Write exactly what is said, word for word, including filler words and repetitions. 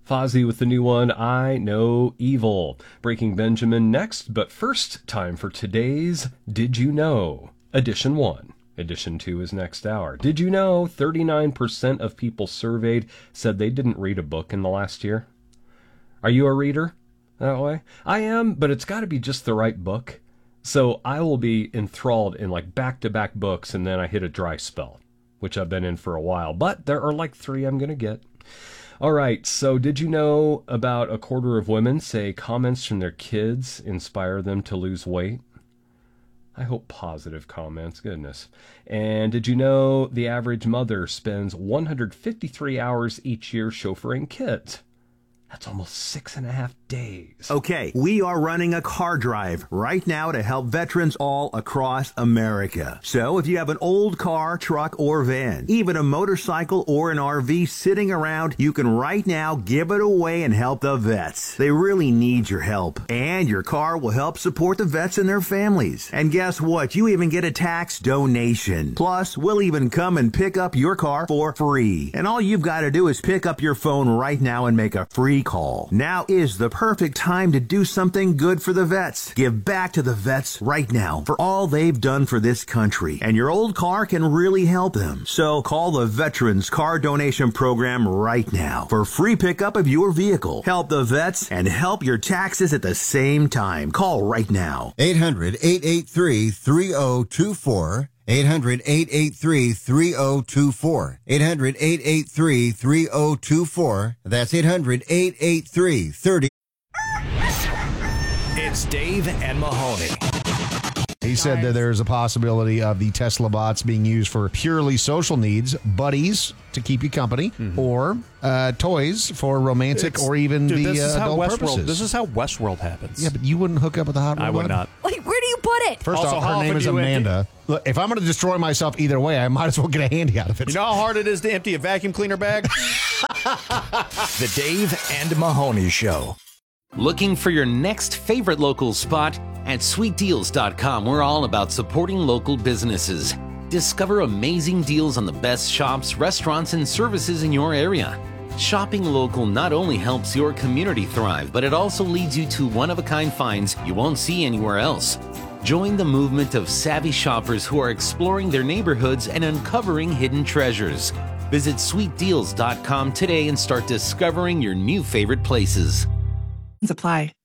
Fozzie with the new one, I Know Evil. Breaking Benjamin next, but first, time for today's Did You Know? Edition one. Edition two is next hour. Did you know thirty-nine percent of people surveyed said they didn't read a book in the last year? Are you a reader that way? I am, but it's got to be just the right book. So I will be enthralled in like back-to-back books, and then I hit a dry spell, which I've been in for a while. But there are like three I'm going to get. All right, so did you know about a quarter of women say comments from their kids inspire them to lose weight? I hope positive comments, goodness. And did you know the average mother spends one hundred fifty-three hours each year chauffeuring kids? That's almost six and a half days. Okay, we are running a car drive right now to help veterans all across America. So if you have an old car, truck, or van, even a motorcycle or an R V sitting around, you can right now give it away and help the vets. They really need your help. And your car will help support the vets and their families. And guess what? You even get a tax donation. Plus, we'll even come and pick up your car for free. And all you've got to do is pick up your phone right now and make a free call. Now is the perfect time to do something good for the vets. Give back to the vets right now for all they've done for this country. And your old car can really help them. So call the Veterans Car Donation Program right now for free pickup of your vehicle. Help the vets and help your taxes at the same time. Call right now. eight hundred, eight eight three, three oh two four. eight hundred, eight eight three, three oh two four. eight hundred, eight eight three, three oh two four. That's eight hundred, eight eight three, three oh. It's Dave and Mahoney. He said that there's a possibility of the Tesla bots being used for purely social needs, buddies to keep you company, mm-hmm. or uh, toys for romantic it's, or even dude, the this is uh, how adult Westworld, purposes. This is how Westworld happens. Yeah, but you wouldn't hook up with a hot robot? I would not. Like, where do you put it? First Also, off, how her name often is do you Amanda. empty- Look, if I'm going to destroy myself either way, I might as well get a handy out of it. You know how hard it is to empty a vacuum cleaner bag? The Dave and Mahoney Show. Looking for your next favorite local spot? At sweet deals dot com, we're all about supporting local businesses. Discover amazing deals on the best shops, restaurants, and services in your area. Shopping local not only helps your community thrive, but it also leads you to one-of-a-kind finds you won't see anywhere else. Join the movement of savvy shoppers who are exploring their neighborhoods and uncovering hidden treasures. Visit sweet deals dot com today and start discovering your new favorite places. Apply.